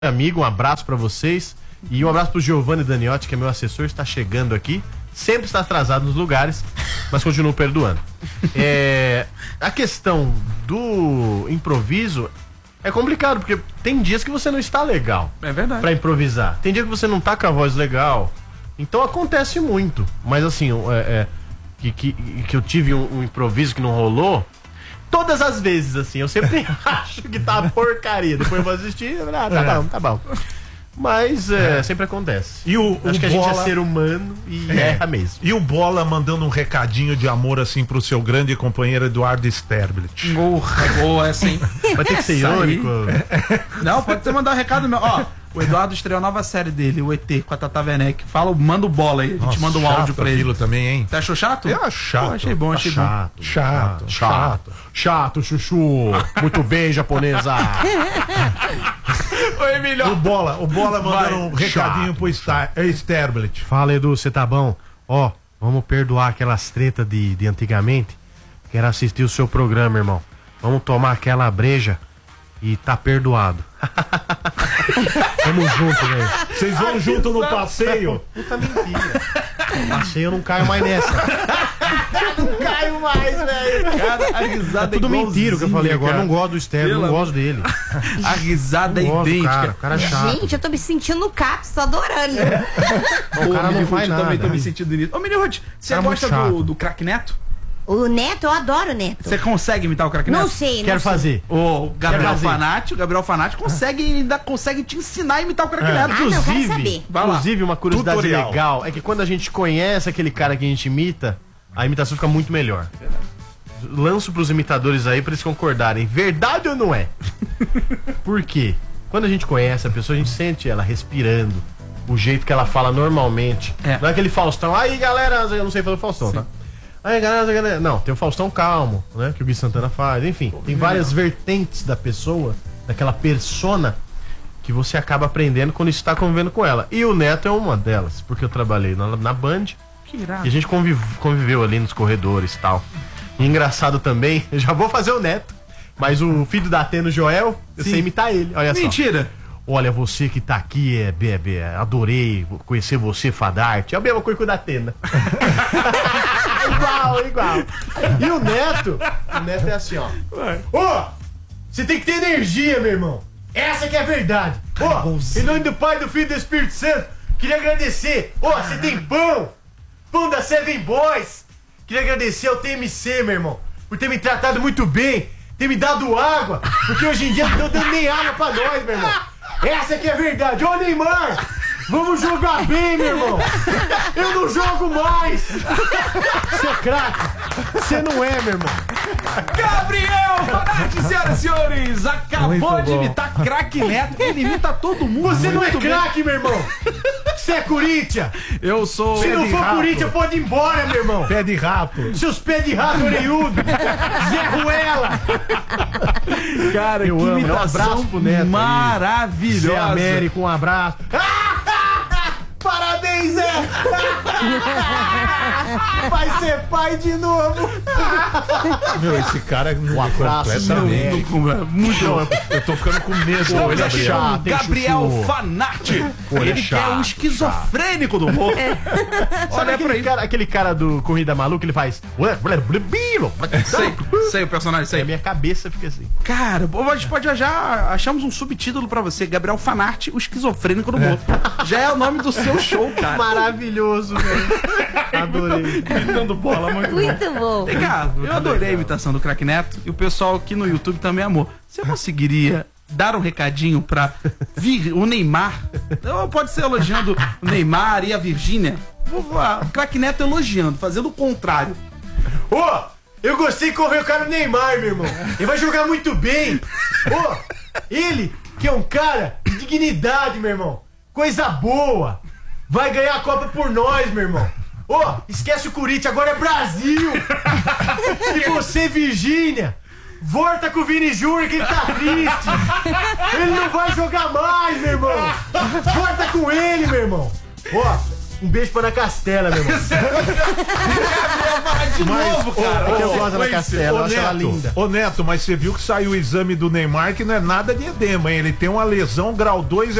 amigo, um abraço pra vocês. E um abraço pro Giovanni Daniotti, que é meu assessor, está chegando aqui. Sempre está atrasado nos lugares, mas continuo perdoando. A questão do improviso é complicado, porque tem dias que você não está legal. É verdade. Pra improvisar. Tem dia que você não tá com a voz legal. Então acontece muito. Mas assim, que eu tive um improviso que não rolou. Todas as vezes, assim, eu sempre acho que tá porcaria. Depois eu vou assistir, tá bom. Mas sempre acontece. E acho que a gente é ser humano e erra mesmo. E o Bola mandando um recadinho de amor, assim, pro seu grande companheiro Eduardo Sterblit. Boa essa, hein? Vai ter que ser irônico. Não, pode ser mandar um recado meu. Ó, o Eduardo estreou a nova série dele, o ET, com a Tata Werneck. Manda o Bola aí, a gente manda um áudio pra ele. Também, hein? Você achou chato? Eu acho chato. Pô, achei bom. Chato, chuchu. Muito bem, japonesa. Oi, Emílio. O Bola mandando um recadinho pro Sterblit. Fala, Edu, você tá bom? Ó, vamos perdoar aquelas tretas de antigamente. Quero assistir o seu programa, irmão. Vamos tomar aquela breja e tá perdoado. Tamo junto, velho. Vocês vão junto no passeio? Puta mentira. Passeio eu não caio mais nessa. Não caio mais, velho. Cara, a risada é tudo mentira o que eu falei agora. Cara. Não gosto do Sterling, não gosto dele. A risada é idêntica. O cara é chato. Gente, eu tô me sentindo no CAPS, tô adorando. O cara não faz nada. Eu também tô me sentindo nisso. Ô, Mini Ruth, você gosta do Craque Neto? O Neto, eu adoro o Neto. Você consegue imitar o Craque Neto? Não sei, Quero fazer. O Gabriel Fanati consegue te ensinar a imitar o Craque Neto. não, quero saber. Inclusive, uma curiosidade Tutorial. legal é que quando a gente conhece aquele cara que a gente imita, a imitação fica muito melhor. Lanço pros imitadores aí pra eles concordarem. Verdade ou não é? Por quê? Quando a gente conhece a pessoa, a gente sente ela respirando, o jeito que ela fala normalmente. Não é aquele Faustão. Aí, galera, eu não sei fazer o Faustão, tá? Aí, galera. Não, tem o Faustão calmo, né? Que o Gui Santana faz. Enfim, tem várias vertentes da pessoa, daquela persona, que você acaba aprendendo quando está convivendo com ela. E o Neto é uma delas, porque eu trabalhei na Band. Que irado. E a gente conviveu ali nos corredores e tal. E engraçado também, eu já vou fazer o Neto, mas o filho da Atena, o Joel, eu sei imitar ele. Olha só. Mentira. Olha, você que tá aqui, adorei conhecer você, Fadarte. É a mesma coisa que o da Atena. Igual. E o Neto é assim, ó. Você tem que ter energia, meu irmão. Essa que é a verdade. Em nome do Pai, do Filho e do Espírito Santo, queria agradecer. Você tem pão da Seven Boys. Queria agradecer ao TMC, meu irmão, por ter me tratado muito bem, ter me dado água, porque hoje em dia não estão dando nem água pra nós, meu irmão. Essa que é a verdade. Ô, Neymar, vamos jogar bem, meu irmão. Eu não jogo mais. Seu craque, você não é, meu irmão. Gabriel Fanati, senhoras e senhores, acabou de imitar Craque Neto. Ele imita todo mundo. Você não é craque, meu irmão. Você é Corinthians. Eu sou. Se não for Corinthians, pode ir embora, meu irmão. Pé de rato. Seus pés de rato orelhudo. Zé Ruela. Cara, eu que amo. imitação Um abraço pro Neto. maravilhosa. Zé Américo, um abraço. Parabéns, Zé! Vai ser pai de novo! Meu, esse cara Um abraço, Muito. Eu tô ficando com medo. Estamos Ele é achando chato, Gabriel Fanati. Ele que é um esquizofrênico do humor. Sabe aquele cara do Corrida Maluca, ele faz... Sei o personagem, sei. A minha cabeça fica assim. Cara, a gente pode já achamos um subtítulo pra você, Gabriel Fanati, o esquizofrênico do humor. Já é o nome do seu show, cara. Maravilhoso, velho. Adorei. Imitando Bola, Muito bom. Vem cá, eu adorei a imitação do Craque Neto e o pessoal aqui no YouTube também amou. Você conseguiria dar um recadinho pra o Neymar? Ou pode ser elogiando o Neymar e a Virgínia? O Craque Neto elogiando, fazendo o contrário. Eu gostei de correr o cara do Neymar, meu irmão. Ele vai jogar muito bem. Ele, que é um cara de dignidade, meu irmão. Coisa boa. Vai ganhar a Copa por nós, meu irmão. Esquece o Corinthians, agora é Brasil. E você, Virgínia, volta com o Vini Júnior, que ele tá triste. Ele não vai jogar mais, meu irmão. Volta com ele, meu irmão. Um beijo pra Ana Castela, meu irmão. De novo, cara. É que eu gosto da Ana Castela, eu acho ela linda. Ô Neto, mas você viu que saiu o exame do Neymar que não é nada de edema, hein? Ele tem uma lesão grau 2